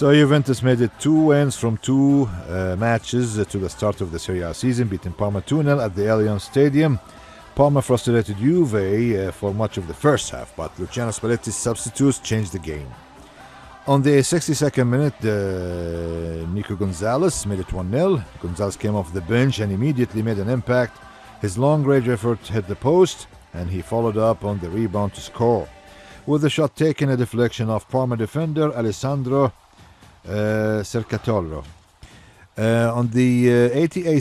So Juventus made it 2 wins from 2 matches to the start of the Serie A season, beating Parma 2-0 at the Allianz Stadium. Parma frustrated Juve for much of the first half, but Luciano Spalletti's substitutes changed the game. On the 62nd minute, Nico Gonzalez made it 1-0. Gonzalez came off the bench and immediately made an impact. His long-range effort hit the post, and he followed up on the rebound to score. With the shot taken, a deflection of Parma defender Alessandro Cercatolo. On the 88th